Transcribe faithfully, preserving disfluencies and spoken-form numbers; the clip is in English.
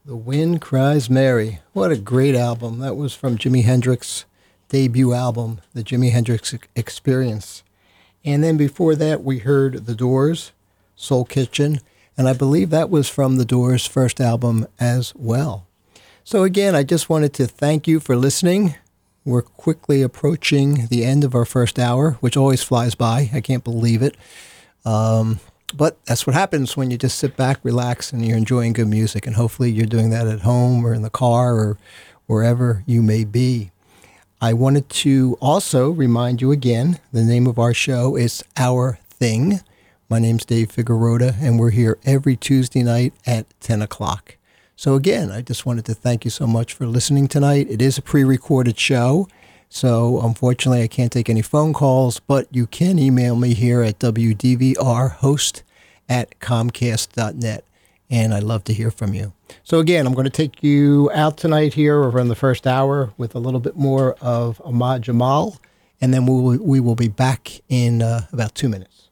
The Wind Cries Mary. What a great album. That was from Jimi Hendrix's debut album, The Jimi Hendrix Experience. And then before that, we heard The Doors, Soul Kitchen, and I believe that was from The Doors' first album as well. So again, I just wanted to thank you for listening. We're quickly approaching the end of our first hour, which always flies by. I can't believe it. Um... But that's what happens when you just sit back, relax, and you're enjoying good music. And hopefully you're doing that at home or in the car or wherever you may be. I wanted to also remind you again, the name of our show is Our Thing. My name's Dave Figueroa, and we're here every Tuesday night at ten o'clock. So again, I just wanted to thank you so much for listening tonight. It is a pre-recorded show. So unfortunately, I can't take any phone calls, but you can email me here at w d v r host at comcast dot net, and I'd love to hear from you. So again, I'm going to take you out tonight here over in the first hour with a little bit more of Ahmad Jamal, and then we will, we will be back in uh, about two minutes.